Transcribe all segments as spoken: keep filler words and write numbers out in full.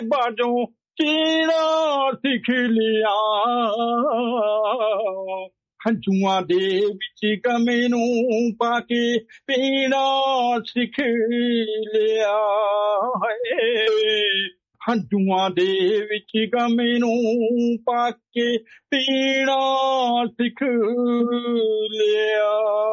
ਬਾਝੋਂ ਚੀਣਾ ਸਿੱਖ ਲਿਆ, ਹੰਝੂਆਂ ਦੇ ਵਿੱਚ ਗਮੇ ਨੂੰ ਪਾ ਕੇ ਪੀਣਾ ਸਿੱਖ ਲਿਆ ਹੈ, ਹੰਝੂਆਂ ਦੇ ਵਿੱਚ ਗਮੇ ਨੂੰ ਪਾ ਕੇ ਪੀਣਾ ਸਿੱਖ ਲਿਆ।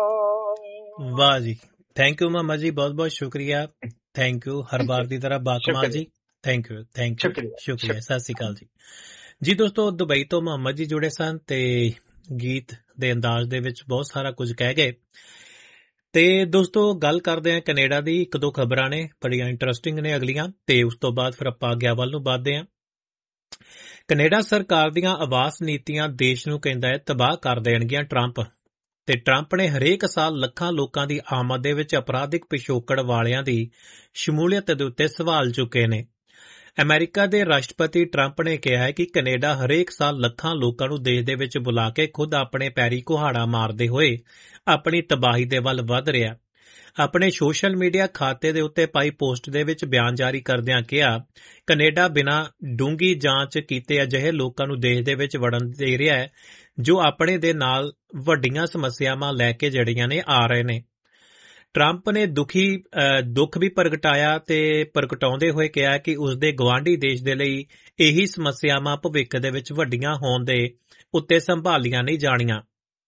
ਵਾਹ ਜੀ, ਥੈਂਕ ਯੂ ਮਾਮਾ ਜੀ, ਬਹੁਤ ਬਹੁਤ ਸ਼ੁਕਰੀਆ। ਥੈਂਕ ਯੂ, ਹਰ ਬਾਰ ਦੀ ਤਰ੍ਹਾਂ ਬਾਕਮਾਲ ਜੀ। ਥੈਂਕ ਯੂ ਥੈਂਕ ਯੂ ਸ਼ੁਕਰੀਆ। ਸਤਿ ਸ਼੍ਰੀ ਅਕਾਲ ਜੀ। ਜੀ ਦੋਸਤੋ, ਦੁਬਈ ਤੋਂ ਮੁਹੰਮਦ ਜੀ ਜੁੜੇ ਸਨ ਤੇ ਗੀਤ ਦੇ ਅੰਦਾਜ਼ ਦੇ ਵਿੱਚ ਬਹੁਤ ਸਾਰਾ ਕੁਝ ਕਹਿ ਗਏ। ਤੇ ਦੋਸਤੋ, ਗੱਲ ਕਰਦੇ ਹਾਂ ਕੈਨੇਡਾ ਦੀ। ਇੱਕ ਦੋ ਖਬਰਾਂ ਨੇ ਬੜੀਆਂ ਇੰਟਰਸਟਿੰਗ ਨੇ ਅਗਲੀਆਂ, ਤੇ ਉਸ ਤੋਂ ਬਾਅਦ ਫਿਰ ਆਪਾਂ ਅੱਗੇ ਵੱਲ ਨੂੰ ਵੱਧਦੇ ਹਾਂ। ਕੈਨੇਡਾ ਸਰਕਾਰ ਦੀਆਂ ਆਵਾਸ ਨੀਤੀਆਂ ਦੇਸ਼ ਨੂੰ ਕਹਿੰਦਾ ਹੈ ਤਬਾਹ ਕਰ ਦੇਣਗੀਆਂ ਟਰੰਪ। ਤੇ ਟਰੰਪ ਨੇ ਹਰੇਕ ਸਾਲ ਲੱਖਾਂ ਲੋਕਾਂ ਦੀ ਆਮਦ ਦੇ ਵਿੱਚ ਅਪਰਾਧਿਕ ਪਿਛੋਕੜ ਵਾਲਿਆਂ ਦੀ ਸ਼ਮੂਲੀਅਤ ਦੇ ਉੱਤੇ ਸਵਾਲ ਚੁੱਕੇ ਨੇ। ਅਮਰੀਕਾ ਦੇ ਰਾਸ਼ਟਰਪਤੀ ਟਰੰਪ ਨੇ ਕਿਹਾ ਹੈ ਕਿ ਕੈਨੇਡਾ ਹਰੇਕ ਸਾਲ ਲੱਖਾਂ ਲੋਕਾਂ ਨੂੰ ਦੇਸ਼ ਦੇ ਵਿੱਚ ਬੁਲਾ ਕੇ ਖੁਦ ਆਪਣੇ ਪੈਰੀ ਕੁਹਾੜਾ ਮਾਰਦੇ ਹੋਏ ਆਪਣੀ ਤਬਾਹੀ ਦੇ ਵੱਲ ਵਧ ਰਿਹਾ। ਆਪਣੇ ਸੋਸ਼ਲ ਮੀਡੀਆ ਖਾਤੇ ਦੇ ਉੱਤੇ ਪਾਈ ਪੋਸਟ ਦੇ ਵਿੱਚ ਬਿਆਨ ਜਾਰੀ ਕਰਦਿਆਂ ਕਿਹਾ, ਕੈਨੇਡਾ ਬਿਨਾਂ ਡੂੰਘੀ ਜਾਂਚ ਕੀਤੇ ਅਜਿਹੇ ਲੋਕਾਂ ਨੂੰ ਦੇਸ਼ ਦੇ ਵਿੱਚ ਵੜਨ ਦੇ ਰਿਹਾ ਹੈ ਜੋ ਆਪਣੇ ਦੇ ਨਾਲ ਵੱਡੀਆਂ ਸਮੱਸਿਆਵਾਂ ਲੈ ਕੇ ਜਿਹੜੀਆਂ ਨੇ ਆ ਰਹੇ ਨੇ। ਟਰੰਪ ਨੇ ਦੁਖੀ ਦੁੱਖ ਵੀ ਪ੍ਰਗਟਾਇਆ ਤੇ ਪ੍ਰਗਟਾਉਂਦੇ ਹੋਏ ਕਿਹਾ ਕਿ ਉਸਦੇ ਗਵਾਂਢੀ ਦੇਸ਼ ਦੇ ਲਈ ਇਹੀ ਸਮੱਸਿਆਵਾਂ ਭਵਿੱਖ ਦੇ ਵਿੱਚ ਵੱਡੀਆਂ ਹੋਣ ਦੇ ਉੱਤੇ ਸੰਭਾਲੀਆਂ ਨਹੀਂ ਜਾਣੀਆਂ।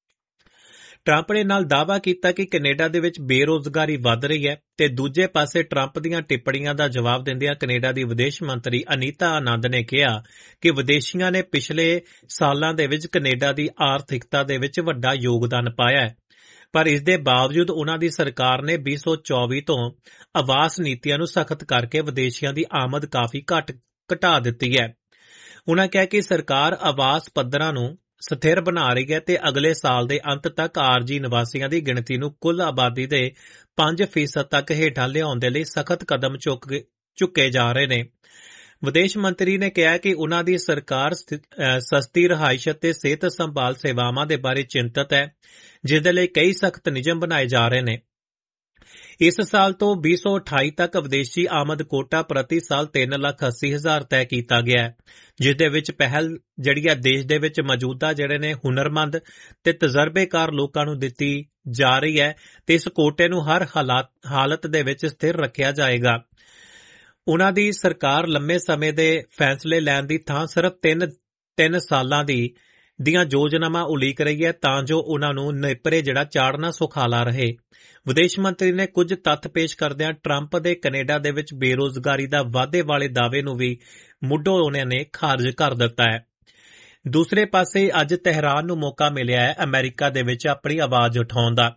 ਟਰੰਪ ਨੇ ਨਾਲ ਦਾਅਵਾ ਕੀਤਾ ਕਿ ਕੈਨੇਡਾ ਦੇ ਵਿੱਚ ਬੇਰੋਜ਼ਗਾਰੀ ਵੱਧ ਰਹੀ ਹੈ। ਤੇ ਦੂਜੇ ਪਾਸੇ ਟਰੰਪ ਦੀਆਂ ਟਿੱਪਣੀਆਂ ਦਾ ਜਵਾਬ ਦਿੰਦਿਆਂ ਕੈਨੇਡਾ ਦੀ ਵਿਦੇਸ਼ ਮੰਤਰੀ ਅਨੀਤਾ ਆਨੰਦ ਨੇ ਕਿਹਾ ਕਿ ਵਿਦੇਸ਼ੀਆਂ ਨੇ ਪਿਛਲੇ ਸਾਲਾਂ ਦੇ ਵਿੱਚ ਕੈਨੇਡਾ ਦੀ ਆਰਥਿਕਤਾ ਦੇ ਵਿੱਚ ਵੱਡਾ ਯੋਗਦਾਨ ਪਾਇਆ ਹੈ, ਪਰ ਇਸ ਦੇ ਬਾਵਜੂਦ ਉਨ੍ਹਾਂ ਦੀ ਸਰਕਾਰ ਨੇ ਵੀਹ ਸੌ ਚੌਵੀ ਤੋਂ ਆਵਾਸ ਨੀਤੀਆਂ ਨੂੰ ਸਖਤ ਕਰਕੇ ਵਿਦੇਸ਼ੀਆਂ ਦੀ ਆਮਦ ਕਾਫੀ ਘੱਟ ਘਟਾ ਦਿੱਤੀ ਹੈ। ਉਨ੍ਹਾਂ ਕਿਹਾ ਕਿ ਸਰਕਾਰ ਆਵਾਸ ਪੱਧਰਾਂ ਨੂੰ ਸਥਿਰ ਬਣਾ ਰਹੀ ਹੈ ਤੇ ਅਗਲੇ ਸਾਲ ਦੇ ਅੰਤ ਤੱਕ ਆਰਜੀ ਨਿਵਾਸੀਆਂ ਦੀ ਗਿਣਤੀ ਨੂੰ ਕੁੱਲ ਆਬਾਦੀ ਦੇ ਪੰਜ ਫੀਸਦ ਤੱਕ ਹੇਠਾਂ ਲਿਆਉਣ ਦੇ ਲਈ ਸਖਤ ਕਦਮ ਚੁੱਕ ਚੁੱਕੇ ਜਾ ਰਹੇ ਨੇ। ਵਿਦੇਸ਼ ਮੰਤਰੀ ਨੇ ਕਿਹਾ ਕਿ ਉਨ੍ਹਾਂ ਦੀ ਸਰਕਾਰ ਸਸਤੀ ਰਿਹਾਇਸ਼ ਅਤੇ ਸਿਹਤ ਸੰਭਾਲ ਸੇਵਾਵਾਂ ਦੇ ਬਾਰੇ ਚਿੰਤਤ ਹੈ, ਜਿਸ ਦੇ ਲਈ ਕਈ ਸਖਤ ਨਿਯਮ ਬਣਾਏ ਜਾ ਰਹੇ ਨੇ। ਇਸ ਸਾਲ ਤੋਂ ਵੀਹ ਸੌ ਅਠਾਈ ਤੱਕ ਵਿਦੇਸ਼ੀ ਆਮਦ ਕੋਟਾ ਪ੍ਰਤੀ ਸਾਲ ਤਿੰਨ ਲੱਖ ਅੱਸੀ ਹਜ਼ਾਰ ਤੈਅ ਕੀਤਾ ਗਿਆ ਹੈ, ਜਿਸ ਦੇ ਵਿੱਚ ਪਹਿਲ ਜਿਹੜੀ ਹੈ ਦੇਸ਼ ਦੇ ਵਿੱਚ ਮੌਜੂਦਾ ਜਿਹੜੇ ਨੇ ਹੁਨਰਮੰਦ ਤੇ ਤਜਰਬੇਕਾਰ ਲੋਕਾਂ ਨੂੰ ਦਿੱਤੀ ਜਾ ਰਹੀ ਹੈ ਤੇ ਇਸ ਕੋਟੇ ਨੂੰ ਹਰ ਹਾਲਤ ਦੇ ਵਿੱਚ ਸਥਿਰ ਰੱਖਿਆ ਜਾਏਗਾ। ਉਨ੍ਹਾਂ ਦੀ ਸਰਕਾਰ ਲੰਮੇ ਸਮੇਂ ਦੇ ਫੈਸਲੇ ਲੈਣ ਦੀ ਥਾਂ ਸਿਰਫ ਤਿੰਨ ਤਿੰਨ ਸਾਲਾਂ ਦੀ ਦੀਆਂ ਯੋਜਨਾਵਾਂ ਉਲੀਕ ਰਹੀ ਹੈ ਤਾਂ ਜੋ ਉਨ੍ਹਾਂ ਨੂੰ ਨੇਪਰੇ ਜਿਹੜਾ ਚਾੜਨਾ ਸੁਖਾਲਾ ਰਹੇ। ਵਿਦੇਸ਼ ਮੰਤਰੀ ਨੇ ਕੁਝ ਤੱਥ ਪੇਸ਼ ਕਰਦਿਆਂ ਟਰੰਪ ਦੇ ਕੈਨੇਡਾ ਦੇ ਵਿੱਚ ਬੇਰੋਜ਼ਗਾਰੀ ਦਾ ਵਾਧੇ ਵਾਲੇ ਦਾਅਵੇ ਨੂੰ ਵੀ ਮੁੱਢੋਂ ਉਨ੍ਹਾਂ ਨੇ ਖਾਰਜ ਕਰ ਦਿੱਤਾ ਹੈ। ਦੂਸਰੇ ਪਾਸੇ ਅੱਜ ਤਹਿਰਾਨ ਨੂੰ ਮੌਕਾ ਮਿਲਿਆ ਹੈ ਅਮਰੀਕਾ ਦੇ ਵਿੱਚ ਆਪਣੀ ਆਵਾਜ਼ ਉਠਾਉਣ ਦਾ।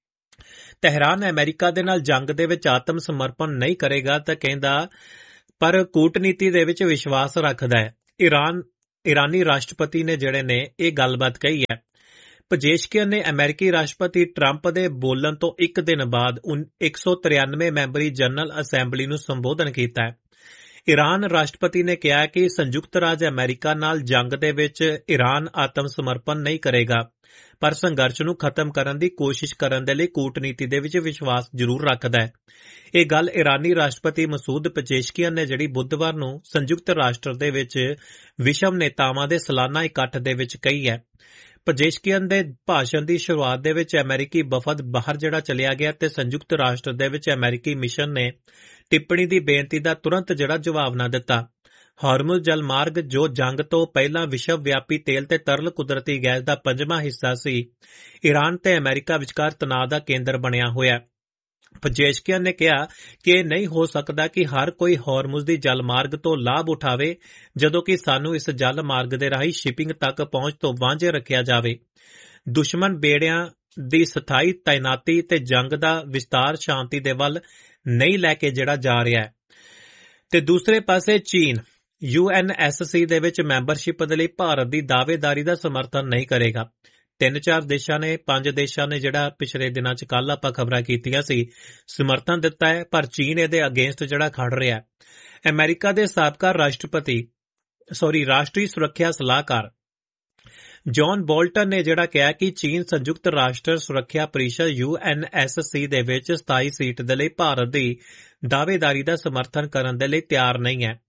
ਤਹਿਰਾਨ ਅਮਰੀਕਾ ਦੇ ਨਾਲ ਜੰਗ ਦੇ ਵਿੱਚ ਆਤਮ ਸਮਰਪਣ ਨਹੀਂ ਕਰੇਗਾ ਤਾਂ ਕਹਿੰਦਾ, ਪਰ ਕੂਟਨੀਤੀ ਦੇ ਵਿੱਚ ਵਿਸ਼ਵਾਸ ਰੱਖਦਾ ਹੈ। ਇਰਾਨ ਇਰਾਨੀ ਰਾਸ਼ਟਰਪਤੀ ਨੇ ਜਿਹੜੇ ਨੇ ਇਹ ਗੱਲਬਾਤ ਕਹੀ ਹੈ। ਪਜੇਸ਼ਕੀਅਨ ਨੇ ਅਮਰੀਕੀ ਰਾਸ਼ਟਰਪਤੀ ਟਰੰਪ ਦੇ ਬੋਲਣ ਤੋਂ ਇੱਕ ਦਿਨ ਬਾਅਦ ਇੱਕ ਸੌ ਤਰਿਆਨਵੇਂ ਮੈਂਬਰੀ ਜਨਰਲ ਅਸੈਂਬਲੀ ਨੂੰ ਸੰਬੋਧਨ ਕੀਤਾ ਹੈ। ਇਰਾਨ ਰਾਸ਼ਟਰਪਤੀ ਨੇ ਕਿਹਾ ਕਿ ਸੰਯੁਕਤ ਰਾਜ ਅਮਰੀਕਾ ਨਾਲ ਜੰਗ ਦੇ ਵਿੱਚ ਇਰਾਨ ਆਤਮ ਸਮਰਪਣ ਨਹੀਂ ਕਰੇਗਾ, ਪਰ ਸੰਘਰਸ਼ ਨੂੰ ਖਤਮ ਕਰਨ ਦੀ ਕੋਸ਼ਿਸ਼ ਕਰਨ ਦੇ ਲਈ ਕੂਟਨੀਤੀ ਦੇ ਵਿੱਚ ਵਿਸ਼ਵਾਸ ਜ਼ਰੂਰ ਰੱਖਦਾ ਹੈ। ਇਹ ਗੱਲ ਇਰਾਨੀ ਰਾਸ਼ਟਰਪਤੀ ਮਸੂਦ ਪਜੇਸ਼ਕੀਅਨ ਨੇ ਜਿਹੜੀ ਬੁੱਧਵਾਰ ਨੂੰ ਸੰਯੁਕਤ ਰਾਸ਼ਟਰ ਦੇ ਵਿੱਚ ਵਿਸ਼ਵ ਨੇਤਾਵਾਂ ਦੇ ਸਾਲਾਨਾ ਇਕੱਠ ਦੇ ਵਿੱਚ ਕਹੀ ਹੈ। ਪਜੇਸ਼ਕੀਅਨ ਦੇ ਭਾਸ਼ਣ ਦੀ ਸ਼ੁਰੂਆਤ ਦੇ ਵਿੱਚ ਅਮਰੀਕੀ ਵਫਦ ਬਾਹਰ ਜਿਹੜਾ ਚਲਿਆ ਗਿਆ ਤੇ ਸੰਯੁਕਤ ਰਾਸ਼ਟਰ ਦੇ ਵਿੱਚ ਅਮਰੀਕੀ ਮਿਸ਼ਨ ਨੇ ਟਿੱਪਣੀ ਦੀ ਬੇਨਤੀ ਦਾ ਤੁਰੰਤ ਜਿਹੜਾ ਜਵਾਬ ਨਾ ਦਿੱਤਾ। ਹਾਰਮੁਜ਼ ਜਲਮਾਰਗ, ਜੋ ਜੰਗ ਤੋਂ ਪਹਿਲਾਂ ਵਿਸ਼ਵ ਵਿਆਪੀ ਤੇਲ ਤੇ ਤਰਲ ਕੁਦਰਤੀ ਗੈਸ ਦਾ ਪੰਜਵਾਂ ਹਿੱਸਾ ਸੀ, ਇਰਾਨ ਤੇ ਅਮਰੀਕਾ ਵਿਚਕਾਰ ਤਣਾਅ ਦਾ ਕੇਂਦਰ ਬਣਿਆ ਹੋਇਆ। ਪਜੇਸ਼ਕੀਅਨ ਨੇ ਕਿਹਾ ਕਿ ਇਹ ਨਹੀਂ ਹੋ ਸਕਦਾ ਕਿ ਹਰ ਕੋਈ ਹਾਰਮੁਜ਼ ਦੀ ਜਲ ਮਾਰਗ ਤੋਂ ਲਾਭ ਉਠਾਵੇ, ਜਦੋਂ ਕਿ ਸਾਨੂੰ ਇਸ ਜਲ ਮਾਰਗ ਦੇ ਰਾਹੀਂ ਸ਼ਿਪਿੰਗ ਤੱਕ ਪਹੁੰਚ ਤੋਂ ਵਾਂਝੇ ਰੱਖਿਆ ਜਾਵੇ। ਦੁਸ਼ਮਣ ਬੇੜਿਆਂ ਦੀ ਸਥਾਈ ਤਾਇਨਾਤੀ ਤੇ ਜੰਗ ਦਾ ਵਿਸਤਾਰ ਸ਼ਾਂਤੀ ਦੇ ਵੱਲ ਨਹੀਂ ਲੈ ਕੇ ਜਿਹੜਾ ਜਾ ਰਿਹਾ ਹੈ। ਤੇ ਦੂਸਰੇ ਪਾਸੇ ਚੀਨ ਯੂ ਐਨ ਐਸ ਸੀ ਦੇ ਵਿੱਚ ਮੈਂਬਰਸ਼ਿਪ ਦੇ ਲਈ ਭਾਰਤ ਦੀ ਦਾਅਵੇਦਾਰੀ ਦਾ ਸਮਰਥਨ ਨਹੀਂ ਕਰੇਗਾ। ਤਿੰਨ ਚਾਰ ਦੇਸ਼ਾਂ ਨੇ ਪੰਜ ਦੇਸ਼ਾਂ ਨੇ ਜਿਹੜਾ ਪਿਛਲੇ ਦਿਨਾਂ 'ਚ ਕੱਲ੍ਹ ਆਪਾਂ ਖਬਰਾਂ ਕੀਤੀਆਂ ਸੀ ਸਮਰਥਨ ਦਿੱਤਾ ਹੈ, ਪਰ ਚੀਨ ਇਹਦੇ ਅਗੇਂਸਟ ਜਿਹੜਾ ਖੜ ਰਿਹਾ। ਅਮਰੀਕਾ ਦੇ ਸਾਬਕਾ ਰਾਸ਼ਟਰਪਤੀ ਸੌਰੀ ਰਾਸ਼ਟਰੀ ਸੁਰੱਖਿਆ ਸਲਾਹਕਾਰ ਜੌਨ ਬੋਲਟਨ ਨੇ ਜਿਹੜਾ ਕਿਹਾ ਕਿ ਚੀਨ ਸੰਯੁਕਤ ਰਾਸ਼ਟਰ ਸੁਰੱਖਿਆ ਪਰਿਸ਼ਦ ਯੂ ਐਨ ਐਸ ਸੀ ਦੇ ਵਿੱਚ ਸਥਾਈ ਸੀਟ ਦੇ ਲਈ ਭਾਰਤ ਦੀ ਦਾਅਵੇਦਾਰੀ ਦਾ ਸਮਰਥਨ ਕਰਨ ਦੇ ਲਈ ਤਿਆਰ ਨਹੀਂ ਹੈ।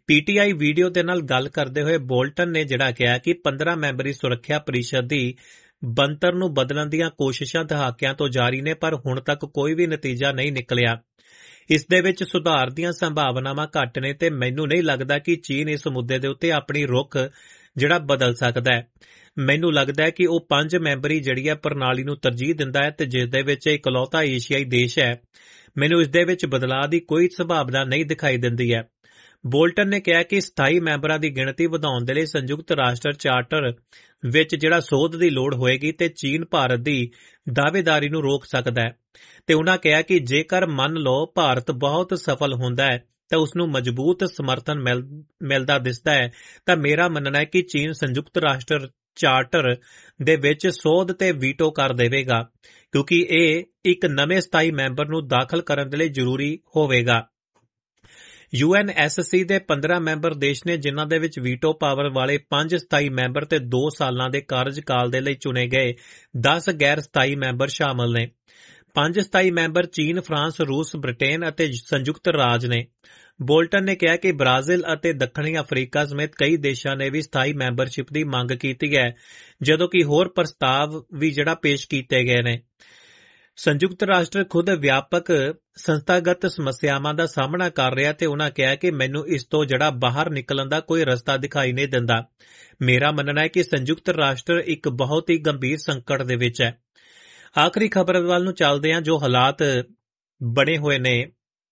ਪੀਟੀਆਈ ਵੀਡੀਓ ਦੇ ਨਾਲ ਗੱਲ ਕਰਦੇ ਹੋਏ ਬੋਲਟਨ ਨੇ ਜਿਹੜਾ ਕਿਹਾ ਕਿ ਪੰਦਰਾਂ ਮੈਂਬਰੀ ਸੁਰੱਖਿਆ ਪਰਿਸ਼ਦ ਦੀ ਬਣਤਰ ਨੂੰ ਬਦਲਣ ਦੀਆਂ ਕੋਸ਼ਿਸ਼ਾਂ ਦਹਾਕਿਆਂ ਤੋਂ ਜਾਰੀ ਨੇ, ਪਰ ਹੁਣ ਤੱਕ ਕੋਈ ਵੀ ਨਤੀਜਾ ਨਹੀਂ ਨਿਕਲਿਆ। ਇਸ ਦੇ ਵਿੱਚ ਸੁਧਾਰ ਦੀਆਂ ਸੰਭਾਵਨਾਵਾਂ ਘੱਟ ਨੇ ਤੇ ਮੈਨੂੰ ਨਹੀਂ ਲੱਗਦਾ ਕਿ ਚੀਨ ਇਸ ਮੁੱਦੇ ਦੇ ਉੱਤੇ ਆਪਣੀ ਰੁਖ ਜਿਹੜਾ ਬਦਲ ਸਕਦਾ ਹੈ। ਮੈਨੂੰ ਲੱਗਦਾ ਹੈ ਕਿ ਉਹ ਪੰਜ ਮੈਂਬਰੀ ਜਿਹੜੀ ਹੈ ਪ੍ਰਣਾਲੀ ਨੂੰ ਤਰਜੀਹ ਦਿੰਦਾ ਹੈ ਤੇ ਜਿਸ ਦੇ ਵਿੱਚ ਇਕਲੌਤਾ ਏਸ਼ੀਆਈ ਦੇਸ਼ ਹੈ। ਮੈਨੂੰ ਇਸ ਦੇ ਵਿੱਚ ਬਦਲਾਅ ਦੀ ਕੋਈ ਸੰਭਾਵਨਾ ਨਹੀਂ ਦਿਖਾਈ ਦਿੰਦੀ ਹੈ। ਬੋਲਟਨ ਨੇ ਕਿਹਾ ਕਿ ਸਥਾਈ ਮੈਂਬਰਾਂ ਦੀ ਗਿਣਤੀ ਵਧਾਉਣ ਦੇ ਲਈ ਸੰਯੁਕਤ ਰਾਸ਼ਟਰ ਚਾਰਟਰ ਵਿੱਚ ਜਿਹੜਾ ਸੋਧ ਦੀ ਲੋੜ ਹੋਏਗੀ ਤੇ ਚੀਨ ਭਾਰਤ ਦੀ ਦਾਅਵੇਦਾਰੀ ਨੂੰ ਰੋਕ ਸਕਦਾ ਹੈ। ਤੇ ਉਨ੍ਹਾਂ ਕਿਹਾ ਕਿ ਜੇਕਰ ਮੰਨ ਲਓ ਭਾਰਤ ਬਹੁਤ ਸਫਲ ਹੁੰਦਾ ਹੈ ਤਾਂ ਉਸ ਨੂੰ ਮਜ਼ਬੂਤ ਸਮਰਥਨ ਮਿਲ ਮਿਲਦਾ ਦਿਸਦਾ ਹੈ ਤਾਂ ਮੇਰਾ ਮੰਨਣਾ ਹੈ ਕਿ ਚੀਨ ਸੰਯੁਕਤ ਰਾਸ਼ਟਰ ਚਾਰਟਰ ਦੇ ਵਿੱਚ ਸੋਧ ਤੇ ਵੀਟੋ ਕਰ ਦੇਵੇਗਾ, ਕਿਉਂਕਿ ਇਹ ਇੱਕ ਨਵੇਂ ਸਥਾਈ ਮੈਂਬਰ ਨੂੰ ਦਾਖਲ ਕਰਨ ਦੇ ਲਈ ਜ਼ਰੂਰੀ ਹੋਵੇਗਾ। ਯੂ ਐਨ ਐਸ ਸੀ ਦੇ ਪੰਦਰਾਂ ਮੈਂਬਰ ਦੇਸ਼ ਨੇ, ਜਿਨ੍ਹਾਂ ਦੇ ਵਿੱਚ ਵੀਟੋ ਪਾਵਰ ਵਾਲੇ ਪੰਜ ਸਥਾਈ ਮੈਂਬਰ ਤੇ ਦੋ ਸਾਲਾਂ ਦੇ ਕਾਰਜਕਾਲ ਦੇ ਲਈ ਚੁਣੇ ਗਏ ਦਸ ਗੈਰ ਸਥਾਈ ਮੈਂਬਰ ਸ਼ਾਮਲ ਨੇ। ਪੰਜ ਸਥਾਈ ਮੈਂਬਰ ਚੀਨ, ਫਰਾਂਸ, ਰੂਸ, ਬ੍ਰਿਟੇਨ ਅਤੇ ਸੰਯੁਕਤ ਰਾਜ ਨੇ। ਬੋਲਟਨ ਨੇ ਕਿਹਾ ਕਿ ਬ੍ਰਾਜ਼ੀਲ ਅਤੇ ਦੱਖਣੀ ਅਫਰੀਕਾ ਸਮੇਤ ਕਈ ਦੇਸ਼ਾਂ ਨੇ ਵੀ ਸਥਾਈ ਮੈਂਬਰਸ਼ਿਪ ਦੀ ਮੰਗ ਕੀਤੀ ਹੈ, ਜਦੋਂ ਕਿ ਹੋਰ ਪ੍ਰਸਤਾਵ ਵੀ ਜਿਹੜਾ ਪੇਸ਼ ਕੀਤੇ ਗਏ ਨੇ। ਸੰਯੁਕਤ ਰਾਸ਼ਟਰ ਖੁਦ ਵਿਆਪਕ ਸੰਸਥਾਗਤ ਸਮੱਸਿਆਵਾਂ ਦਾ ਸਾਹਮਣਾ ਕਰ ਰਿਹਾ ਤੇ ਉਨ੍ਹਾਂ ਕਿਹਾ ਕਿ ਮੈਨੂੰ ਇਸ ਤੋਂ ਜਿਹੜਾ ਬਾਹਰ ਨਿਕਲਣ ਦਾ ਕੋਈ ਰਸਤਾ ਦਿਖਾਈ ਨਹੀਂ ਦਿੰਦਾ। ਮੇਰਾ ਮੰਨਣਾ ਹੈ ਕਿ ਸੰਯੁਕਤ ਰਾਸ਼ਟਰ ਇੱਕ ਬਹੁਤ ਹੀ ਗੰਭੀਰ ਸੰਕਟ ਦੇ ਵਿੱਚ ਹੈ। ਆਖਰੀ ਖਬਰ ਵੱਲ ਨੂੰ ਚੱਲਦੇ ਹਾਂ, ਜੋ ਹਾਲਾਤ ਬਣੇ ਹੋਏ ਨੇ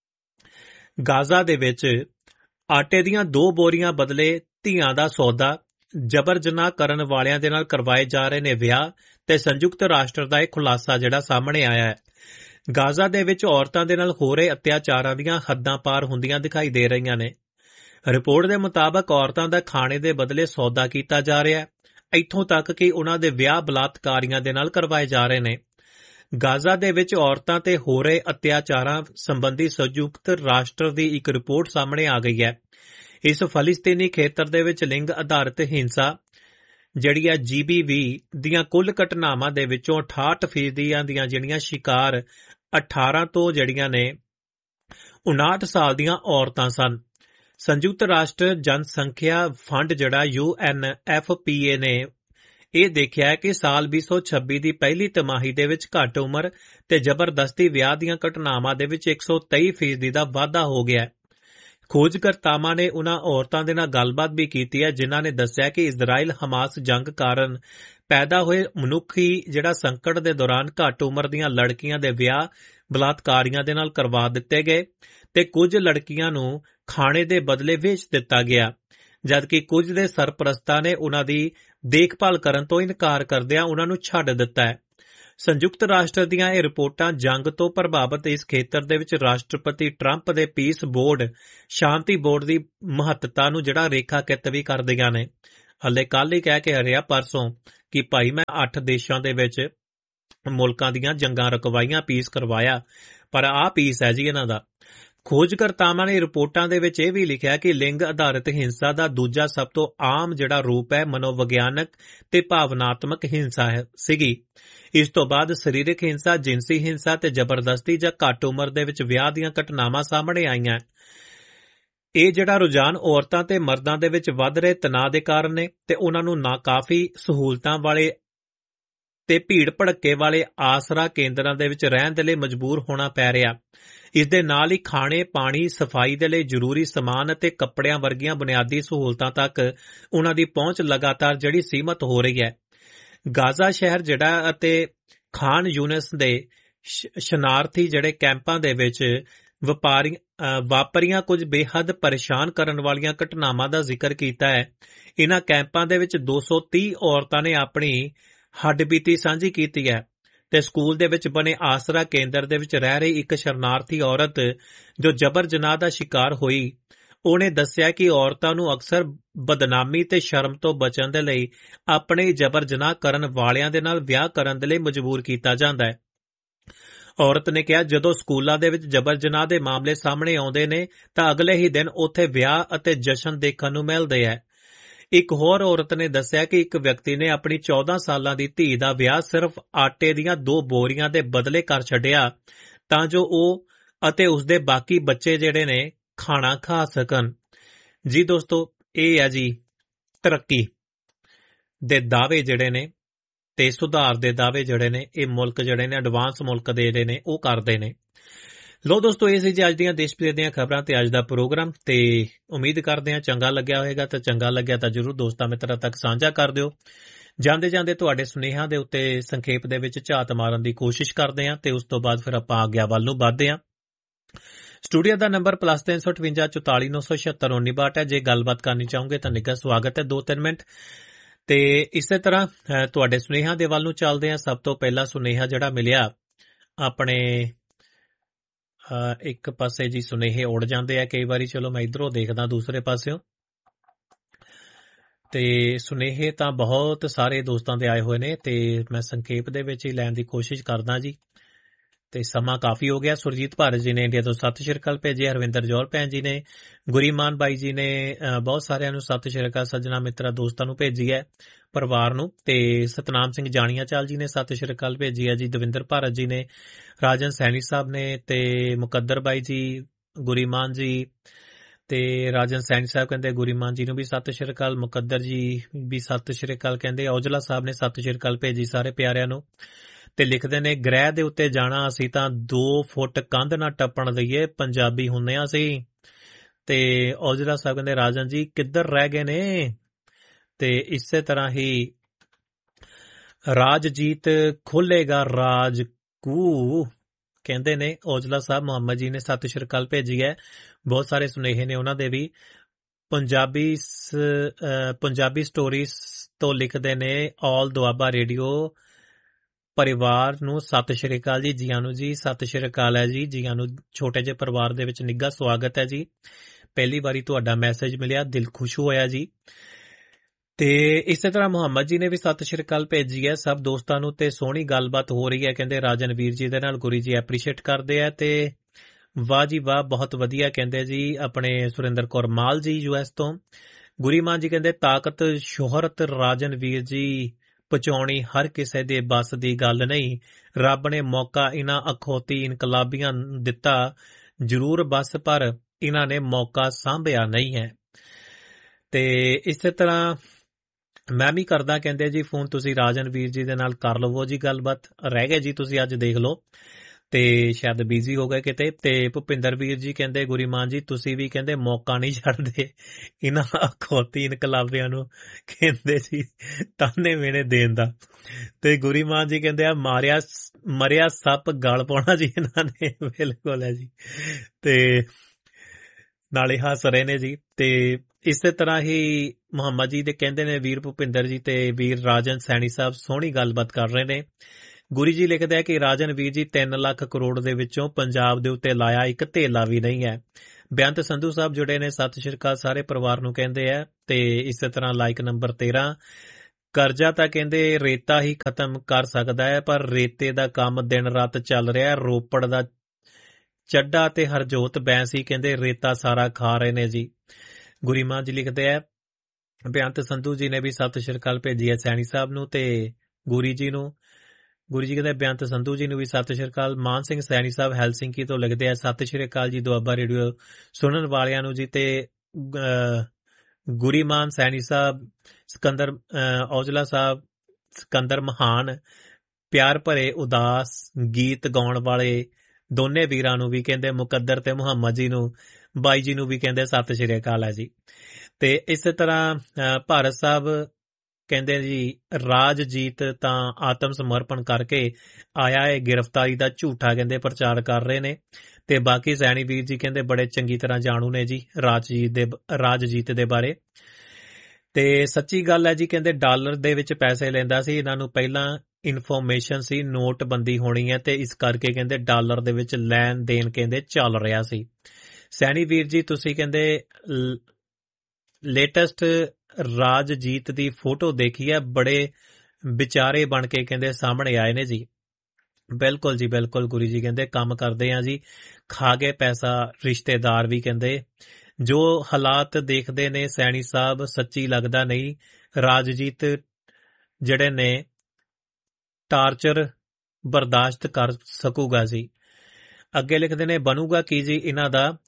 ਗਾਜ਼ਾ ਦੇ ਵਿੱਚ। ਆਟੇ ਦੀਆਂ ਦੋ ਬੋਰੀਆਂ ਬਦਲੇ ਧੀਆਂ ਦਾ ਸੌਦਾ, ਜਬਰ ਜਨਾਹ ਕਰਨ ਵਾਲਿਆਂ ਦੇ ਨਾਲ ਕਰਵਾਏ ਜਾ ਰਹੇ ਨੇ ਵਿਆਹ ਤੇ ਸੰਯੁਕਤ ਰਾਸ਼ਟਰ ਦਾ ਇਹ ਖੁਲਾਸਾ ਜਿਹੜਾ ਸਾਹਮਣੇ ਆਇਆ ਹੈ। ਗਾਜ਼ਾ ਦੇ ਵਿੱਚ ਔਰਤਾਂ ਦੇ ਨਾਲ ਹੋ ਰਹੇ ਅਤਿਆਚਾਰਾਂ ਦੀਆਂ ਹੱਦਾਂ ਪਾਰ ਹੁੰਦੀਆਂ ਦਿਖਾਈ ਦੇ ਰਹੀਆਂ ਨੇ। ਰਿਪੋਰਟ ਦੇ ਮੁਤਾਬਕ ਔਰਤਾਂ ਦਾ ਖਾਣੇ ਦੇ ਬਦਲੇ ਸੌਦਾ ਕੀਤਾ ਜਾ ਰਿਹਾ ਹੈ, ਇੱਥੋਂ ਤੱਕ ਕਿ ਉਨ੍ਹਾਂ ਦੇ ਵਿਆਹ ਬਲਾਤਕਾਰੀਆਂ ਦੇ ਨਾਲ ਕਰਵਾਏ ਜਾ ਰਹੇ ਨੇ। ਗਾਜ਼ਾ ਦੇ ਵਿੱਚ ਔਰਤਾਂ ਤੇ ਹੋ ਰਹੇ ਅਤਿਆਚਾਰਾਂ ਸੰਬੰਧੀ ਸੰਯੁਕਤ ਰਾਸ਼ਟਰ ਦੀ ਇੱਕ ਰਿਪੋਰਟ ਸਾਹਮਣੇ ਆ ਗਈ ਹੈ। ਇਸ ਫਲਸਤੀਨੀ ਖੇਤਰ ਦੇ ਵਿੱਚ ਲਿੰਗ ਆਧਾਰਿਤ ਹਿੰਸਾ ਜਿਹੜੀ ਹੈ ਜੀ ਬੀ ਵੀ ਦੀਆਂ ਕੁੱਲ ਘਟਨਾਵਾਂ ਦੇ ਵਿੱਚੋਂ ਅਠਾਹਠ ਫੀਸਦੀਆਂ ਦੀਆਂ ਜਿਹੜੀਆਂ ਸ਼ਿਕਾਰ ਅਠਾਰਾਂ ਤੋਂ ਜਿਹੜੀਆਂ ਨੇ ਉਨਾਹਠ ਸਾਲ ਦੀਆਂ ਔਰਤਾਂ ਸਨ। ਸੰਯੁਕਤ ਰਾਸ਼ਟਰ ਜਨਸੰਖਿਆ ਫੰਡ ਜਿਹੜਾ ਯੂ ਐਨ ਐਫ ਪੀ ਏ ਨੇ ਇਹ ਦੇਖਿਆ ਹੈ ਕਿ ਸਾਲ ਵੀਹ ਸੌ ਛੱਬੀ ਦੀ ਪਹਿਲੀ ਤਿਮਾਹੀ ਦੇ ਵਿੱਚ ਘੱਟ ਉਮਰ ਤੇ ਜ਼ਬਰਦਸਤੀ ਵਿਆਹ ਦੀਆਂ ਘਟਨਾਵਾਂ ਦੇ ਵਿੱਚ ਇੱਕ ਸੌ ਤੇਈ ਫੀਸਦੀ ਦਾ ਵਾਧਾ ਹੋ ਗਿਆ। ਖੋਜਕਰਤਾਵਾਂ ਨੇ ਉਨ੍ਹਾਂ ਔਰਤਾਂ ਦੇ ਨਾਲ ਗੱਲਬਾਤ ਵੀ ਕੀਤੀ ਹੈ, ਜਿਨ੍ਹਾਂ ਨੇ ਦੱਸਿਆ ਕਿ ਇਜ਼ਰਾਈਲ ਹਮਾਸ ਜੰਗ ਕਾਰਨ ਪੈਦਾ ਹੋਏ ਮਨੁੱਖੀ ਜਿਹੜਾ ਸੰਕਟ ਦੇ ਦੌਰਾਨ ਘੱਟ ਉਮਰ ਦੀਆਂ ਲੜਕੀਆਂ ਦੇ ਵਿਆਹ ਬਲਾਤਕਾਰੀਆਂ ਦੇ ਨਾਲ ਕਰਵਾ ਦਿੱਤੇ ਗਏ ਤੇ ਕੁਝ ਲੜਕੀਆਂ ਨੂੰ ਖਾਣੇ ਦੇ ਬਦਲੇ ਵੇਚ ਦਿੱਤਾ ਗਿਆ, ਜਦਕਿ ਕੁਝ ਦੇ ਸਰਪ੍ਰਸਤਾਂ ਨੇ ਉਨ੍ਹਾਂ ਦੀ ਦੇਖਭਾਲ ਕਰਨ ਤੋਂ ਇਨਕਾਰ ਕਰਦਿਆਂ ਉਨ੍ਹਾਂ ਨੂੰ ਛੱਡ ਦਿੱਤਾ ਹੈ। ਸੰਯੁਕਤ ਰਾਸ਼ਟਰ ਦੀਆਂ ਇਹ ਰਿਪੋਰਟਾਂ ਜੰਗ ਤੋਂ ਪ੍ਰਭਾਵਿਤ ਇਸ ਖੇਤਰ ਦੇ ਵਿੱਚ ਰਾਸ਼ਟਰਪਤੀ ਟਰੰਪ ਦੇ ਪੀਸ ਬੋਰਡ ਸ਼ਾਂਤੀ ਬੋਰਡ ਦੀ ਮਹੱਤਤਾ ਨੂੰ ਜਿਹੜਾ ਰੇਖਾਕਿਤ ਵੀ ਕਰਦੀਆਂ ਨੇ। ਹਲੇ ਕੱਲ ਹੀ ਕਹਿ ਕੇ ਹਰਿਆ ਪਰਸੋਂ ਕਿ ਭਾਈ ਮੈਂ ਅੱਠ ਦੇਸ਼ਾਂ ਦੇ ਵਿੱਚ ਮੁਲਕਾਂ ਦੀਆਂ ਜੰਗਾਂ ਰਕਵਾਈਆਂ, ਪੀਸ ਕਰਵਾਇਆ, ਪਰ ਆਹ ਪੀਸ ਹੈ ਜੀ ਇਹਨਾਂ ਦਾ। ਖੋਜਕਰਤਾਵਾਂ ਨੇ ਰਿਪੋਰਟਾਂ ਦੇ ਵਿੱਚ ਇਹ ਵੀ ਲਿਖਿਆ ਕਿ ਲਿੰਗ ਆਧਾਰਿਤ ਹਿੰਸਾ ਦਾ ਦੂਜਾ ਸਭ ਤੋਂ ਆਮ ਜਿਹੜਾ ਰੂਪ ਹੈ ਮਨੋਵਿਗਿਆਨਕ ਤੇ ਭਾਵਨਾਤਮਕ ਹਿੰਸਾ ਹੈ ਸੀਗੀ। ਇਸ ਤੋਂ ਬਾਅਦ ਸਰੀਰਕ ਹਿੰਸਾ, ਜਿਨਸੀ ਹਿੰਸਾ ਤੇ ਜ਼ਬਰਦਸਤੀ ਜਾਂ ਘੱਟ ਉਮਰ ਦੇ ਵਿੱਚ ਵਿਆਹ ਦੀਆਂ ਘਟਨਾਵਾਂ ਸਾਹਮਣੇ ਆਈਆਂ। ਇਹ ਜਿਹੜਾ ਰੁਝਾਨ ਔਰਤਾਂ ਤੇ ਮਰਦਾਂ ਦੇ ਵਿੱਚ ਵੱਧ ਰਹੇ ਤਣਾਅ ਦੇ ਕਾਰਨ ਨੇ ਤੇ ਉਹਨਾਂ ਨੂੰ ਨਾਕਾਫੀ ਸਹੂਲਤਾਂ ਵਾਲੇ ਤੇ ਭੀੜ ਭੜੱਕੇ ਵਾਲੇ ਆਸਰਾ ਕੇਂਦਰਾਂ ਦੇ ਵਿੱਚ ਰਹਿਣ ਦੇ ਲਈ ਮਜਬੂਰ ਹੋਣਾ ਪੈ ਰਿਹਾ। ਇਸ ਦੇ ਨਾਲ ਹੀ ਖਾਣੇ, ਪਾਣੀ, ਸਫਾਈ ਦੇ ਲਈ ਜ਼ਰੂਰੀ ਸਮਾਨ ਅਤੇ ਕੱਪੜਿਆਂ ਵਰਗੀਆਂ ਬੁਨਿਆਦੀ ਸਹੂਲਤਾਂ ਤੱਕ ਉਹਨਾਂ ਦੀ ਪਹੁੰਚ ਲਗਾਤਾਰ ਜਿਹੜੀ ਸੀਮਤ ਹੋ ਰਹੀ ਹੈ। ਗਾਜ਼ਾ ਸ਼ਹਿਰ ਜਿਹੜਾ ਅਤੇ ਖਾਨ ਯੂਨਿਸ ਦੇ ਸ਼ਰਨਾਰਥੀ ਜਿਹੜੇ ਕੈਂਪਾਂ ਦੇ ਵਿੱਚ ਵਪਾਰੀ ਵਾਪਰੀਆਂ ਕੁਝ ਬੇਹੱਦ ਪਰੇਸ਼ਾਨ ਕਰਨ ਵਾਲੀਆਂ ਘਟਨਾਵਾਂ ਦਾ ਜ਼ਿਕਰ ਕੀਤਾ ਹੈ। ਇਨ੍ਹਾਂ ਕੈਂਪਾਂ ਦੇ ਵਿੱਚ ਦੋ ਸੌ ਤੀਹ ਔਰਤਾਂ ਨੇ ਆਪਣੀ ਹੱਡਬੀਤੀ ਸਾਂਝੀ ਕੀਤੀ ਹੈ ਤੇ ਸਕੂਲ ਦੇ ਵਿੱਚ ਬਣੇ ਆਸਰਾ ਕੇਂਦਰ ਦੇ ਵਿੱਚ ਰਹਿ ਰਹੀ ਇੱਕ ਸ਼ਰਨਾਰਥੀ ਔਰਤ ਜੋ ਜਬਰ ਜਨਾਹ ਦਾ ਸ਼ਿਕਾਰ ਹੋਈ, ਉਹਨੇ ਦੱਸਿਆ ਕਿ ਔਰਤਾਂ ਨੂੰ ਅਕਸਰ ਬਦਨਾਮੀ ਤੇ ਸ਼ਰਮ ਤੋਂ ਬਚਣ ਦੇ ਲਈ ਆਪਣੇ ਜਬਰ ਜਨਾਹ ਕਰਨ ਵਾਲਿਆਂ ਦੇ ਨਾਲ ਵਿਆਹ ਕਰਨ ਦੇ ਲਈ ਮਜਬੂਰ ਕੀਤਾ ਜਾਂਦਾ ਹੈ। ਔਰਤ ਨੇ ਕਿਹਾ, ਜਦੋਂ ਸਕੂਲਾਂ ਦੇ ਵਿੱਚ ਜਬਰ ਜਨਾਹ ਦੇ ਮਾਮਲੇ ਸਾਹਮਣੇ ਆਉਂਦੇ ਨੇ ਤਾਂ ਅਗਲੇ ਹੀ ਦਿਨ ਉੱਥੇ ਵਿਆਹ ਅਤੇ ਜਸ਼ਨ ਦੇਖਣ ਨੂੰ ਮਿਲਦੇ ਹੈ। ਇੱਕ ਹੋਰ ਔਰਤ ਨੇ ਦੱਸਿਆ ਕਿ ਇੱਕ ਵਿਅਕਤੀ ਨੇ ਆਪਣੀ ਚੌਦਾਂ ਸਾਲਾਂ ਦੀ ਧੀ ਦਾ ਵਿਆਹ ਸਿਰਫ ਆਟੇ ਦੀਆਂ ਦੋ ਬੋਰੀਆਂ ਦੇ ਬਦਲੇ ਕਰ ਛੱਡਿਆ ਤਾਂ ਜੋ ਉਹ ਅਤੇ ਉਸਦੇ ਬਾਕੀ ਬੱਚੇ ਜਿਹੜੇ ਨੇ ਖਾਣਾ ਖਾ ਸਕਣ। ਜੀ ਦੋਸਤੋ, ਇਹ ਹੈ ਜੀ ਤਰੱਕੀ ਦੇ ਦਾਅਵੇ ਜਿਹੜੇ ਨੇ ਤੇ ਸੁਧਾਰ ਦੇ ਦਾਅਵੇ ਜਿਹੜੇ ਨੇ ਇਹ ਮੁਲਕ ਜਿਹੜੇ ਨੇ ਐਡਵਾਂਸ ਮੁਲਕ ਦੇ ਜਿਹੜੇ ਨੇ ਉਹ ਕਰਦੇ ਨੇ। ਲੋ ਦੋਸਤੋ, ਇਹ ਸੀ ਜੀ ਅੱਜ ਦੀਆਂ ਦੇਸ਼ ਵਿਦੇਸ਼ ਦੀਆਂ ਖਬਰਾਂ ਤੇ ਅੱਜ ਦਾ ਪ੍ਰੋਗਰਾਮ। ਤੇ ਉਮੀਦ ਕਰਦੇ ਹਾਂ ਚੰਗਾ ਲੱਗਿਆ ਹੋਵੇਗਾ, ਤਾਂ ਚੰਗਾ ਲੱਗਿਆ ਤਾਂ ਜ਼ਰੂਰ ਦੋਸਤਾਂ ਮਿੱਤਰਾਂ ਤੱਕ ਸਾਂਝਾ ਕਰ ਦਿਓ। ਜਾਂਦੇ ਜਾਂਦੇ ਤੁਹਾਡੇ ਸੁਨੇਹਿਆਂ ਦੇ ਉੱਤੇ ਸੰਖੇਪ ਦੇ ਵਿੱਚ ਝਾਤ ਮਾਰਨ ਦੀ ਕੋਸ਼ਿਸ਼ ਕਰਦੇ ਹਾਂ ਤੇ ਉਸ ਤੋਂ ਬਾਅਦ ਫਿਰ ਆਪਾਂ ਆਗਿਆ ਵੱਲ ਨੂੰ ਵੱਧਦੇ ਹਾਂ। ਸਟੂਡੀਓ ਦਾ ਨੰਬਰ ਪਲੱਸ ਤਿੰਨ ਸੌ ਅਠਵੰਜਾ ਚੁਤਾਲੀ ਨੌ ਸੌ ਛਿਅੱਤਰ ਉੱਨੀ ਬਾਹਠ ਹੈ। ਜੇ ਗੱਲਬਾਤ ਕਰਨੀ ਚਾਹੋਗੇ ਤਾਂ ਨਿੱਘਾ ਸਵਾਗਤ ਹੈ, ਦੋ ਤਿੰਨ ਮਿੰਟ। ਤੇ ਇਸੇ ਤਰ੍ਹਾਂ ਤੁਹਾਡੇ ਸੁਨੇਹਿਆਂ ਦੇ ਵੱਲ ਨੂੰ ਚੱਲਦੇ ਹਾਂ। ਸਭ ਤੋਂ ਪਹਿਲਾ ਸੁਨੇਹਾ ਜਿਹੜਾ ਮਿਲਿਆ ਆਪਣੇ ਇੱਕ ਪਾਸੇ ਜੀ ਸੁਨੇਹੇ ਉੜ ਜਾਂਦੇ ਆ ਕਈ ਵਾਰੀ, ਚਲੋ ਮੈਂ ਇੱਧਰੋਂ ਦੇਖਦਾ ਦੂਸਰੇ ਪਾਸਿਓਂ। ਤੇ ਸੁਨੇਹੇ ਤਾਂ ਬਹੁਤ ਸਾਰੇ ਦੋਸਤਾਂ ਦੇ ਆਏ ਹੋਏ ਨੇ ਤੇ ਮੈਂ ਸੰਖੇਪ ਦੇ ਵਿੱਚ ਹੀ ਲੈਣ ਦੀ ਕੋਸ਼ਿਸ਼ ਕਰਦਾ ਜੀ, ਤੇ ਸਮਾਂ ਕਾਫੀ ਹੋ ਗਿਆ। ਸੁਰਜੀਤ ਭਾਰਤ ਜੀ ਨੇ ਇੰਡੀਆ ਤੋਂ ਸਤਿ ਸ਼੍ਰੀ ਅਕਾਲ ਭੇਜੀ। ਹਰਵਿੰਦਰ ਜੌਹਲ ਭੈਣ ਜੀ ਨੇ, ਗੁਰੀਮਾਨ ਬਾਈ ਜੀ ਨੇ ਬਹੁਤ ਸਾਰਿਆਂ ਨੂੰ ਸਤਿ ਸ਼੍ਰੀ ਅਕਾਲ, ਸੱਜਣਾ ਮਿੱਤਰਾਂ ਦੋਸਤਾਂ ਨੂੰ ਭੇਜੀ ਹੈ, ਪਰਿਵਾਰ ਨੂੰ। ਤੇ ਸਤਨਾਮ ਸਿੰਘ ਜਾਣੀਆਂ ਚਾਲ ਜੀ ਨੇ ਸਤਿ ਸ਼੍ਰੀ ਅਕਾਲ ਭੇਜੀ ਹੈ ਜੀ। ਦਵਿੰਦਰ ਭਾਰਤ ਜੀ ਨੇ, ਰਾਜਨ ਸੈਣੀ ਸਾਹਿਬ ਨੇ ਤੇ ਮੁਕੱਦਰ ਬਾਈ ਜੀ, ਗੁਰੀਮਾਨ ਜੀ ਤੇ ਰਾਜਨ ਸੈਣੀ ਸਾਹਿਬ ਕਹਿੰਦੇ ਗੁਰੀਮਾਨ ਜੀ ਨੂੰ ਵੀ ਸਤਿ ਸ਼੍ਰੀ ਅਕਾਲ, ਮੁਕੱਦਰ ਜੀ ਵੀ ਸਤਿ ਸ਼੍ਰੀ ਅਕਾਲ ਕਹਿੰਦੇ। ਔਜਲਾ ਸਾਹਿਬ ਨੇ ਸਤਿ ਸ਼੍ਰੀ ਅਕਾਲ ਭੇਜੀ ਸਾਰੇ ਪਿਆਰਿਆਂ ਨੂੰ। ਤੇ ਲਿਖਦੇ ਨੇ ਗ੍ਰਹਿ ਦੇ ਉੱਤੇ ਜਾਣਾ ਅਸੀਂ ਤਾਂ ਦੋ ਫੁੱਟ ਕੰਧ ਨਾ ਟੱਪਣ ਦਈਏ, ਪੰਜਾਬੀ ਹੁੰਦੇ ਆ ਅਸੀਂ। ਤੇ ਔਜਲਾ ਸਾਹਿਬ ਕਹਿੰਦੇ ਰਾਜਨ ਜੀ ਕਿੱਧਰ ਰਹਿ ਗਏ ਨੇ। ਤੇ ਇਸੇ ਤਰ੍ਹਾਂ ਹੀ ਰਾਜਜੀਤ ਖੋਲੇਗਾ ਰਾਜ ਕੂ ਕਹਿੰਦੇ ਨੇ ਔਜਲਾ ਸਾਹਿਬ। ਮੁਹੰਮਦ ਜੀ ਨੇ ਸਤਿ ਸ਼੍ਰੀ ਅਕਾਲ ਭੇਜੀ ਹੈ। ਬਹੁਤ ਸਾਰੇ ਸੁਨੇਹੇ ਨੇ ਉਹਨਾਂ ਦੇ ਵੀ। ਪੰਜਾਬੀ ਪੰਜਾਬੀ ਸਟੋਰੀਜ਼ ਤੋਂ ਲਿਖਦੇ ਨੇ ਆਲ ਦੁਆਬਾ ਰੇਡੀਓ ਪਰਿਵਾਰ ਨੂੰ ਸਤਿ ਸ਼੍ਰੀ ਅਕਾਲ ਜੀ। ਜੀਆਂ ਨੂੰ ਜੀ ਸਤਿ ਸ਼੍ਰੀ ਅਕਾਲ ਹੈ ਜੀ, ਜੀਆਂ ਨੂੰ। ਛੋਟੇ ਜਿਹੇ ਪਰਿਵਾਰ ਦੇ ਵਿੱਚ ਨਿੱਘਾ ਸਵਾਗਤ ਹੈ ਜੀ। ਪਹਿਲੀ ਵਾਰੀ ਤੁਹਾਡਾ ਮੈਸੇਜ ਮਿਲਿਆ, ਦਿਲ ਖੁਸ਼ ਹੋਇਆ ਜੀ। ਤੇ ਇਸੇ ਤਰ੍ਹਾਂ ਮੁਹੰਮਦ ਜੀ ਨੇ ਵੀ ਸਤਿ ਸ਼੍ਰੀ ਅਕਾਲ ਭੇਜੀ ਹੈ ਸਭ ਦੋਸਤਾਂ ਨੂੰ। ਤੇ ਸੋਹਣੀ ਗੱਲਬਾਤ ਹੋ ਰਹੀ ਹੈ ਕਹਿੰਦੇ ਰਾਜਨ ਵੀਰ ਜੀ ਦੇ ਨਾਲ, ਗੁਰੀ ਜੀ ਐਪਰੀਸ਼ੀਏਟ ਕਰਦੇ ਆ। ਤੇ ਵਾਹ ਜੀ ਵਾਹ, ਬਹੁਤ ਵਧੀਆ ਕਹਿੰਦੇ ਜੀ ਆਪਣੇ ਸੁਰਿੰਦਰ ਕੌਰ ਮਾਲ ਜੀ ਯੂ ਐਸ ਤੋਂ। ਗੁਰੀਮਾਨ ਜੀ ਕਹਿੰਦੇ ਤਾਕਤ ਸ਼ੋਹਰਤ ਰਾਜਨ ਵੀਰ ਜੀ ਪਹੁੰਚਾਉਣੀ ਹਰ ਕਿਸੇ ਦੇ ਬੱਸ ਦੀ ਗੱਲ ਨਹੀਂ, ਰੱਬ ਨੇ ਮੌਕਾ ਇਹਨਾਂ ਅਖੌਤੀ ਇਨਕਲਾਬੀਆਂ ਦਿੱਤਾ ਜ਼ਰੂਰ ਬਸ, ਪਰ ਇਹਨਾਂ ਨੇ ਮੌਕਾ ਸਾਂਭਿਆ ਨਹੀਂ ਹੈ। ਤੇ ਇਸੇ ਤਰ੍ਹਾਂ ਮੈਂ ਵੀ ਕਰਦਾ ਕਹਿੰਦੇ ਜੀ ਫੋਨ, ਤੁਸੀਂ ਰਾਜਨ ਵੀਰ ਜੀ ਦੇ ਨਾਲ ਕਰ ਲਵੋ ਜੀ ਗੱਲਬਾਤ। ਰਹਿ ਗਏ ਜੀ ਤੁਸੀਂ ਅੱਜ ਦੇਖ ਲਓ, ਤੇ ਸ਼ਾਇਦ ਬਿਜ਼ੀ ਹੋ ਗਏ ਕਿਤੇ। ਤੇ ਭੁਪਿੰਦਰ ਵੀਰ ਜੀ ਕਹਿੰਦੇ ਗੁਰੀਮਾਨ ਜੀ ਤੁਸੀਂ ਵੀ ਕਹਿੰਦੇ ਮੌਕਾ ਨਹੀਂ ਛੱਡਦੇ ਇਹਨਾਂ ਅਖੌਤੀ ਇਨਕਲਾਬੀਆਂ ਨੂੰ, ਕਹਿੰਦੇ ਜੀ ਤਾਨੇ ਮੇਨੇ ਦੇਣ ਦਾ। ਤੇ ਗੁਰੀਮਾਨ ਜੀ ਕਹਿੰਦੇ ਆ ਮਾਰਿਆ ਮਰਿਆ ਸੱਪ ਗਲ ਪਾਉਣਾ ਜੀ ਇਹਨਾਂ ਨੇ। ਬਿਲਕੁਲ ਹੈ ਜੀ, ਤੇ ਨਾਲੇ ਹੱਸ ਰਹੇ ਨੇ ਜੀ। ਤੇ ਇਸੇ ਤਰ੍ਹਾਂ ਹੀ ਮੁਹੰਮਦ ਜੀ ਦੇ ਕਹਿੰਦੇ ਨੇ ਵੀਰ ਭੁਪਿੰਦਰ ਜੀ ਤੇ ਵੀਰ ਰਾਜਨ ਸੈਣੀ ਸਾਹਿਬ ਸੋਹਣੀ ਗੱਲਬਾਤ ਕਰ ਰਹੇ ਨੇ। ਗੁਰੀ ਜੀ ਲਿਖਦਾ ਹੈ ਕਿ ਰਾਜਨ ਵੀਰ ਜੀ ਤਿੰਨ ਲੱਖ ਕਰੋੜ ਦੇ ਵਿੱਚੋਂ ਪੰਜਾਬ ਦੇ ਉੱਤੇ ਲਾਇਆ ਇੱਕ ਧੇਲਾ ਵੀ ਨਹੀਂ ਹੈ। ਬੇਅੰਤ ਸੰਧੂ ਸਾਹਿਬ ਜੁੜੇ ਨੇ, ਸਤਿ ਸ਼੍ਰੀ ਅਕਾਲ ਸਾਰੇ ਪਰਿਵਾਰ ਨੂੰ ਕਹਿੰਦੇ ਆ। ਤੇ ਇਸੇ ਤਰ੍ਹਾਂ ਲਾਈਕ ਨੰਬਰ ਤੇਰਾਂ, ਕਰਜ਼ਾ ਤਾਂ ਕਹਿੰਦੇ ਰੇਤਾ ਹੀ ਖਤਮ ਕਰ ਸਕਦਾ ਹੈ, ਪਰ ਰੇਤੇ ਦਾ ਕੰਮ ਦਿਨ ਰਾਤ ਚੱਲ ਰਿਹਾ। ਰੋਪੜ ਦਾ ਚੱਡਾ ਤੇ ਹਰਜੋਤ ਬੈਂਸੀ ਕਹਿੰਦੇ ਰੇਤਾ ਸਾਰਾ ਖਾ ਰਹੇ ਨੇ ਜੀ। ਗੁਰੀਮਾਨ ਜੀ ਲਿਖਦੇ ਆ। ਬੇਅੰਤ ਸੰਧੂ ਜੀ ਨੇ ਵੀ ਸਤਿ ਸ਼੍ਰੀ ਅਕਾਲ ਭੇਜੀ ਹੈ ਸੈਣੀ ਸਾਹਿਬ ਨੂੰ ਤੇ ਗੁਰੀ ਜੀ ਨੂੰ। ਗੁਰੂ ਜੀ ਕਹਿੰਦੇ ਬੇਅੰਤ ਸੰਧੂ ਜੀ ਨੂੰ ਵੀ ਸਤਿ ਸ਼੍ਰੀ ਅਕਾਲ। ਮਾਨ ਸਿੰਘ ਸੈਣੀ ਸਾਹਿਬ ਹੈਲਸਿੰਕੀ ਤੋਂ ਲਿਖਦੇ ਆ ਸਤਿ ਸ਼੍ਰੀ ਅਕਾਲ ਜੀ ਦੁਆਬਾ ਰੇਡੀਓ ਸੁਣਨ ਵਾਲਿਆਂ ਨੂੰ ਜੀ। ਤੇ ਗੁਰੀਮਾਨ ਸੈਣੀ ਸਾਹਿਬ, ਸਿਕੰਦਰ ਔਜਲਾ ਸਾਹਿਬ, ਸਿਕੰਦਰ ਮਹਾਨ, ਪਿਆਰ ਭਰੇ ਉਦਾਸ ਗੀਤ ਗਾਉਣ ਵਾਲੇ ਦੋਨੇ ਵੀਰਾਂ ਨੂੰ ਵੀ ਕਹਿੰਦੇ, ਮੁਕੱਦਰ ਤੇ ਮੁਹੰਮਦ ਜੀ ਨੂੰ, ਬਾਈ ਜੀ ਨੂੰ ਵੀ ਕਹਿੰਦੇ ਸਤਿ ਸ਼੍ਰੀ ਅਕਾਲ ਹੈ ਜੀ। ਤੇ ਇਸੇ ਤਰ੍ਹਾਂ ਭਾਰਤ ਸਾਹਿਬ ਕਹਿੰਦੇ ਜੀ ਰਾਜਜੀਤ ਤਾਂ ਆਤਮ ਸਮਰਪਣ ਕਰਕੇ ਆਇਆ ਹੈ, ਗ੍ਰਿਫਤਾਰੀ ਦਾ ਝੂਠਾ ਕਹਿੰਦੇ ਪ੍ਰਚਾਰ ਕਰ ਰਹੇ ਨੇ। ਤੇ ਬਾਕੀ ਸੈਣੀ ਵੀਰ ਜੀ ਕਹਿੰਦੇ ਬੜੇ ਚੰਗੀ ਤਰ੍ਹਾਂ ਜਾਣੂ ਨੇ ਜੀ ਰਾਜਜੀਤ ਦੇ ਰਾਜਜੀਤ ਦੇ ਬਾਰੇ। ਤੇ ਸੱਚੀ ਗੱਲ ਹੈ ਜੀ, ਕਹਿੰਦੇ ਡਾਲਰ ਦੇ ਵਿੱਚ ਪੈਸੇ ਲੈਂਦਾ ਸੀ, ਇਹਨਾਂ ਨੂੰ ਪਹਿਲਾਂ ਇਨਫੋਰਮੇਸ਼ਨ ਸੀ ਨੋਟਬੰਦੀ ਹੋਣੀ ਹੈ ਤੇ ਇਸ ਕਰਕੇ ਕਹਿੰਦੇ ਡਾਲਰ ਦੇ ਵਿੱਚ ਲੈਣ ਦੇਣ ਕਹਿੰਦੇ ਚੱਲ ਰਿਹਾ ਸੀ। ਸੈਣੀ ਵੀਰ ਜੀ ਤੁਸੀਂ ਕਹਿੰਦੇ ਲੇਟੈਸਟ ਰਾਜਜੀਤ ਦੀ ਫੋਟੋ ਦੇਖੀ ਹੈ, ਬੜੇ ਵਿਚਾਰੇ ਬਣ ਕੇ ਕਹਿੰਦੇ ਸਾਹਮਣੇ ਆਏ ਨੇ ਜੀ। ਬਿਲਕੁਲ ਜੀ ਬਿਲਕੁਲ ਗੁਰੂ ਜੀ ਕਹਿੰਦੇ ਕੰਮ ਕਰਦੇ ਆ ਜੀ, ਖਾ ਗਏ ਪੈਸਾ ਰਿਸ਼ਤੇਦਾਰ ਵੀ ਕਹਿੰਦੇ। ਜੋ ਹਾਲਾਤ ਦੇਖਦੇ ਨੇ ਸੈਣੀ ਸਾਹਿਬ ਸੱਚੀ ਲੱਗਦਾ ਨਹੀਂ ਰਾਜਜੀਤ ਜਿਹੜੇ ਨੇ ਟਾਰਚਰ ਬਰਦਾਸ਼ਤ ਕਰ ਸਕੂਗਾ ਜੀ। ਅੱਗੇ ਲਿਖਦੇ ਨੇ ਬਣੂਗਾ ਕੀ ਜੀ ਇਹਨਾਂ ਦਾ,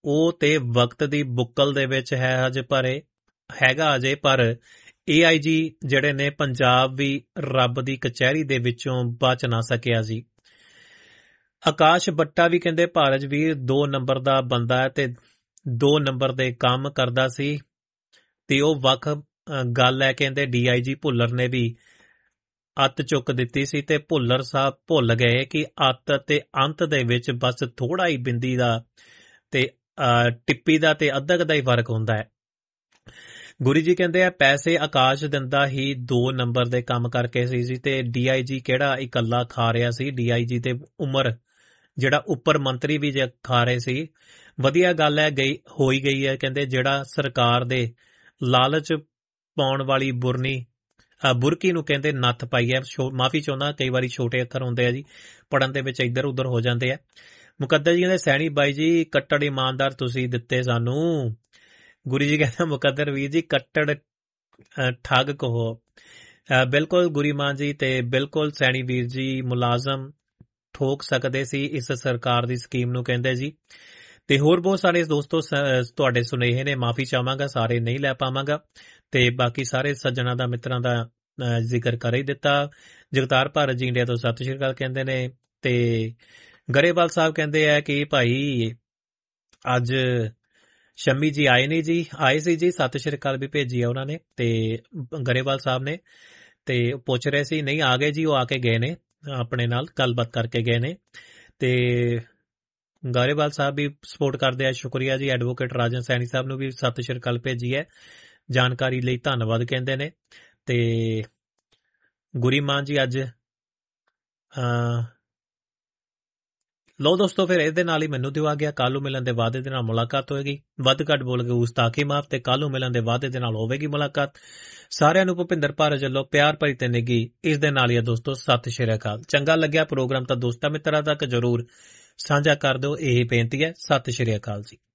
ਉਹ ਤੇ ਵਕਤ ਦੀ ਬੁੱਕਲ ਦੇ ਵਿੱਚ ਹੈ ਹਜੇ ਪਰੇ ਹੈਗਾ ਅਜੇ, ਪਰ ਏ ਆਈ ਜੀ ਜਿਹੜੇ ਨੇ ਪੰਜਾਬ ਵੀ ਰੱਬ ਦੀ ਕਚਹਿਰੀ ਦੇ ਵਿੱਚੋਂ ਬਚ ਨਾ ਸਕਿਆ ਜੀ। ਆਕਾਸ਼ ਬੱਟਾ ਵੀ ਕਹਿੰਦੇ ਭਾਰਤ ਵੀਰ ਦੋ ਨੰਬਰ ਦਾ ਬੰਦਾ ਹੈ ਤੇ ਦੋ ਨੰਬਰ ਦੇ ਕੰਮ ਕਰਦਾ ਸੀ, ਤੇ ਉਹ ਵੱਖ ਗੱਲ ਹੈ। ਕਹਿੰਦੇ ਡੀ ਆਈ ਜੀ ਭੁੱਲਰ ਨੇ ਵੀ ਅੱਤ ਚੁੱਕ ਦਿੱਤੀ ਸੀ ਤੇ ਭੁੱਲਰ ਸਾਹਿਬ ਭੁੱਲ ਗਏ ਕਿ ਅੱਤ ਤੇ ਅੰਤ ਦੇ ਵਿੱਚ ਬਸ ਥੋੜਾ ਹੀ ਬਿੰਦੀ ਦਾ ਤੇ ਟਿੱਪੀ ਦਾ ਤੇ ਅੱਧਕ ਦਾ ਹੀ ਫਰਕ ਹੁੰਦਾ ਹੈ। ਗੁਰੂ ਜੀ ਕਹਿੰਦੇ ਆ ਪੈਸੇ ਆਕਾਸ਼ ਦਿੰਦਾ ਹੀ ਦੋ ਨੰਬਰ ਦੇ ਕੰਮ ਕਰਕੇ ਸੀ ਜੀ, ਤੇ ਡੀ ਆਈ ਜੀ ਕਿਹੜਾ ਇਕੱਲਾ ਖਾ ਰਿਹਾ ਸੀ। ਡੀ ਆਈ ਜੀ ਤੇ ਉਮਰ ਜਿਹੜਾ ਉੱਪਰ ਮੰਤਰੀ ਵੀ ਜੇ ਖਾ ਰਹੇ ਸੀ। ਵਧੀਆ ਗੱਲ ਹੈ ਗਈ ਹੋਈ ਗਈ ਹੈ। ਕਹਿੰਦੇ ਜਿਹੜਾ ਸਰਕਾਰ ਦੇ ਲਾਲਚ ਪਾਉਣ ਵਾਲੀ ਬੁਰਨੀ ਬੁਰਕੀ ਨੂੰ ਕਹਿੰਦੇ ਨੱਥ ਪਾਈ ਹੈ। ਮਾਫੀ ਚਾਹੁੰਦਾ, ਕਈ ਵਾਰੀ ਛੋਟੇ ਅੱਖਰ ਹੁੰਦੇ ਆ ਜੀ, ਪੜਨ ਦੇ ਵਿੱਚ ਇੱਧਰ ਉੱਧਰ ਹੋ ਜਾਂਦੇ ਆ। ਮੁਕੱਦਰ ਜੀ ਕਹਿੰਦੇ ਸੈਣੀ ਬਾਈ ਜੀ ਕੱਟੜ ਇਮਾਨਦਾਰ ਤੁਸੀਂ ਦਿੱਤੇ ਸਾਨੂੰ। ਗੁਰੂ ਜੀ ਕਹਿੰਦੇ ਮੁਕੱਦਰ ਵੀਰ ਜੀ ਕੱਟੜ ਠੱਗ ਕਹੋ। ਬਿਲਕੁਲ ਗੁਰੀ ਮਾਨ ਜੀ, ਤੇ ਬਿਲਕੁਲ ਸੈਣੀ ਵੀਰ ਜੀ ਮੁਲਾਜ਼ਮ ਠੋਕ ਸਕਦੇ ਸੀ ਇਸ ਸਰਕਾਰ ਦੀ ਸਕੀਮ ਨੂੰ ਕਹਿੰਦੇ ਜੀ। ਤੇ ਹੋਰ ਬਹੁਤ ਸਾਰੇ ਦੋਸਤੋ ਤੁਹਾਡੇ ਸੁਨੇਹੇ ਨੇ, ਮਾਫੀ ਚਾਹਾਂਗਾ ਸਾਰੇ ਨਹੀਂ ਲੈ ਪਾਵਾਂਗਾ, ਤੇ ਬਾਕੀ ਸਾਰੇ ਸੱਜਣਾ ਦਾ ਮਿੱਤਰਾਂ ਦਾ ਜ਼ਿਕਰ ਕਰ ਹੀ ਦਿੱਤਾ। ਜਗਤਾਰ ਭਾਰਤ ਜੀ ਇੰਡੀਆ ਤੋਂ ਸਤਿ ਸ਼੍ਰੀ ਅਕਾਲ ਕਹਿੰਦੇ ਨੇ, ਤੇ ਗਰੇਵਾਲ ਸਾਹਿਬ ਕਹਿੰਦੇ ਆ ਕਿ ਭਾਈ ਅੱਜ ਸ਼ਮੀ ਜੀ ਆਏ ਨਹੀਂ ਜੀ, ਆਏ ਸੀ ਜੀ, ਸਤਿ ਸ਼੍ਰੀ ਅਕਾਲ ਵੀ ਭੇਜੀ ਆ ਉਹਨਾਂ ਨੇ, ਤੇ ਗਰੇਵਾਲ ਸਾਹਿਬ ਨੇ, ਤੇ ਪੁੱਛ ਰਹੇ ਸੀ ਨਹੀਂ ਆ ਗਏ ਜੀ, ਉਹ ਆ ਕੇ ਗਏ ਨੇ, ਆਪਣੇ ਨਾਲ ਗੱਲਬਾਤ ਕਰਕੇ ਗਏ ਨੇ। ਤੇ ਗਰੇਵਾਲ ਸਾਹਿਬ ਵੀ ਸਪੋਰਟ ਕਰਦੇ ਆ, ਸ਼ੁਕਰੀਆ ਜੀ। ਐਡਵੋਕੇਟ ਰਾਜਨ ਸੈਣੀ ਸਾਹਿਬ ਨੂੰ ਵੀ ਸਤਿ ਸ਼੍ਰੀ ਅਕਾਲ ਭੇਜੀ ਹੈ, ਜਾਣਕਾਰੀ ਲਈ ਧੰਨਵਾਦ ਕਹਿੰਦੇ ਨੇ। ਤੇ ਗੁਰੀ ਮਾਨ ਜੀ ਅੱਜ ਲੋ ਦੋਸਤੋ, ਫਿਰ ਇਹਦੇ ਨਾਲ ਹੀ ਮੈਨੂੰ ਦਿਵਾ ਗਿਆ। ਕੱਲ੍ਹ ਨੂੰ ਮਿਲਣ ਦੇ ਵਾਅਦੇ ਦੇ ਨਾਲ ਮੁਲਾਕਾਤ ਹੋਏਗੀ। ਵੱਧ ਘੱਟ ਬੋਲ ਕੇ ਗੁਸਤਾਖੀ ਮਾਫ, ਤੇ ਕੱਲ੍ਹ ਨੂੰ ਮਿਲਣ ਦੇ ਵਾਅਦੇ ਦੇ ਨਾਲ ਹੋਵੇਗੀ ਮੁਲਾਕਾਤ। ਸਾਰਿਆਂ ਨੂੰ ਭੁਪਿੰਦਰ ਭਾਰਤ ਵੱਲੋਂ ਪਿਆਰ ਭਰੀ ਤੇ ਨਿੱਘੀ ਇਸ ਦੇ ਨਾਲ ਹੀ ਦੋਸਤੋ ਸਤਿ ਸ਼੍ਰੀ ਅਕਾਲ। ਚੰਗਾ ਲੱਗਿਆ ਪ੍ਰੋਗਰਾਮ ਤਾਂ ਦੋਸਤਾਂ ਮਿੱਤਰਾਂ ਤੱਕ ਜ਼ਰੂਰ ਸਾਂਝਾ ਕਰ ਦਿਓ, ਇਹ ਬੇਨਤੀ ਹੈ। ਸਤਿ ਸ਼੍ਰੀ ਅਕਾਲ ਜੀ।